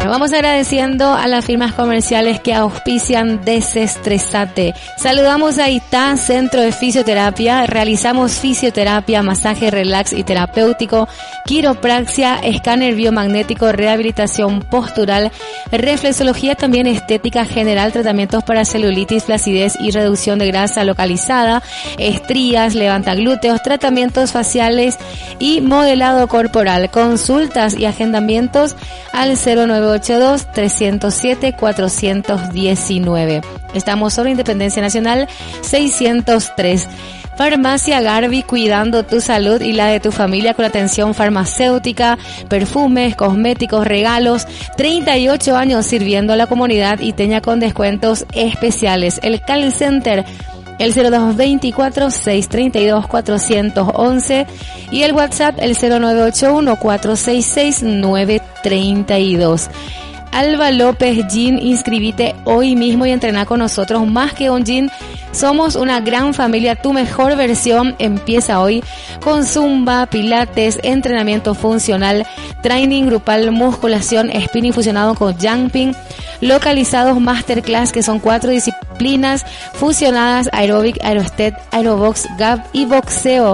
vamos agradeciendo a las firmas comerciales que auspician Desestresate. Saludamos a ITA, Centro de Fisioterapia. Realizamos fisioterapia, masaje, relax y terapéutico, quiropraxia, escáner biomagnético, rehabilitación postural, reflexología, también estética general, tratamientos para celulitis, flacidez y reducción de grasa localizada, estrías, levanta glúteos, tratamientos faciales y modelado corporal. Consultas y agendamientos al 0982-307-419. Estamos sobre Independencia Nacional 603. Farmacia Garbi, cuidando tu salud y la de tu familia con atención farmacéutica, perfumes, cosméticos, regalos. 38 años sirviendo a la comunidad y Teña con descuentos especiales. El call center, el 0224-632-411 y el WhatsApp, el 0981-466-932. Alba López Gym, inscribite hoy mismo y entrená con nosotros. Más que un gym, somos una gran familia. Tu mejor versión empieza hoy con zumba, pilates, entrenamiento funcional, training grupal, musculación, spinning fusionado con jumping, localizados masterclass, que son 4 disciplinas fusionadas: aeróbic, aerostep, aerobox, gap y boxeo.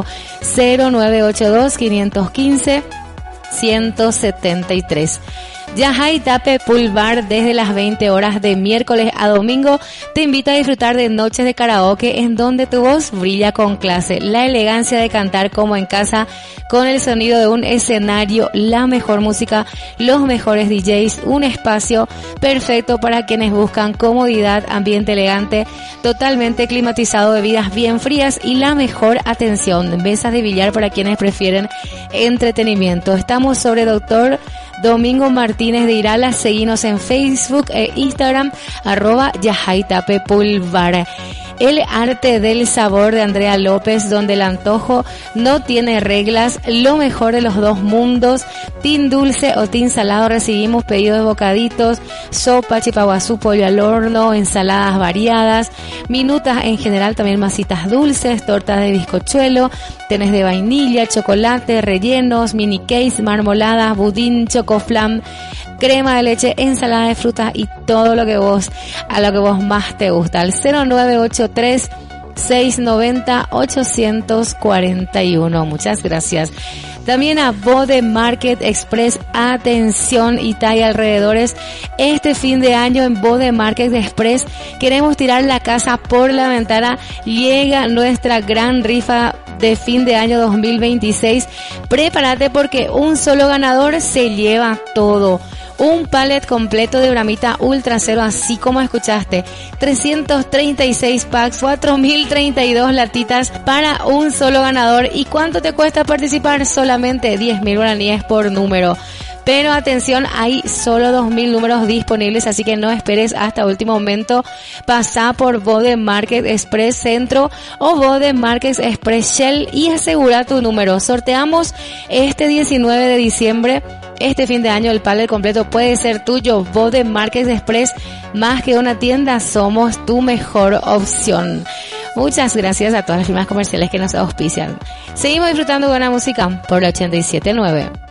0982-515-173. Yahai Tape Pool Bar, desde las 20 horas de miércoles a domingo, te invita a disfrutar de noches de karaoke en donde tu voz brilla con clase. La elegancia de cantar como en casa, con el sonido de un escenario, la mejor música, los mejores DJs, un espacio perfecto para quienes buscan comodidad, ambiente elegante, totalmente climatizado, bebidas bien frías y la mejor atención. Mesas de billar para quienes prefieren entretenimiento. Estamos sobre Dr. Domingo Martínez de Irala. Seguinos en Facebook e Instagram, @YahaiTapePoolBar. El arte del sabor de Andrea López, donde el antojo no tiene reglas, lo mejor de los dos mundos. Team dulce o team salado, recibimos pedidos de bocaditos, sopa, chipaguazú, pollo al horno, ensaladas variadas, minutas en general, también masitas dulces, tortas de bizcochuelo, tenés de vainilla, chocolate, rellenos, mini cakes, marmoladas, budín, chocoflam, crema de leche, ensalada de frutas y todo lo que vos más te gusta. Al 0983-690-841. Muchas gracias. También a Bode Market Express. Atención, Italia y alrededores. Este fin de año en Bode Market Express queremos tirar la casa por la ventana. Llega nuestra gran rifa de fin de año 2026. Prepárate porque un solo ganador se lleva todo. Un pallet completo de Bramita Ultra Cero, así como escuchaste. 336 packs, 4.032 latitas para un solo ganador. ¿Y cuánto te cuesta participar? Solamente 10.000 guaraníes por número. Pero atención, hay solo 2.000 números disponibles, así que no esperes hasta último momento. Pasá por Bode Market Express Centro o Bode Market Express Shell y asegura tu número. Sorteamos este 19 de diciembre. Este fin de año el pallet completo puede ser tuyo. Bode Market Express, más que una tienda, somos tu mejor opción. Muchas gracias a todas las firmas comerciales que nos auspician. Seguimos disfrutando buena música por la 87.9.